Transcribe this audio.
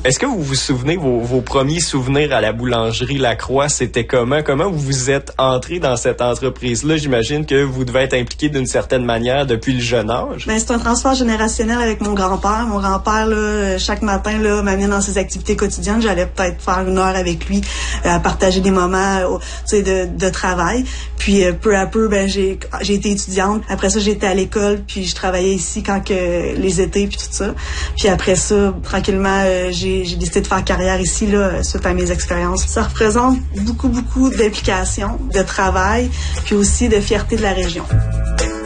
Est-ce que vous vous souvenez, vos premiers souvenirs à la boulangerie Lacroix, c'était comment? Comment vous êtes entré dans cette entreprise-là? J'imagine que vous devez être impliqué d'une certaine manière depuis le jeune âge. Ben, c'est un transfert générationnel avec mon grand-père. Mon grand-père, là, chaque matin, là, m'amenait dans ses activités quotidiennes. J'allais peut-être faire 1 heure avec lui, à partager des moments, de travail. Puis, peu à peu, ben, j'ai été étudiante. Après ça, j'étais à l'école, puis je travaillais ici quand que les étés, puis tout ça. Puis après ça, tranquillement, j'ai décidé de faire carrière ici, là, suite à mes expériences. Ça représente beaucoup d'implications, de travail, puis aussi de fierté de la région.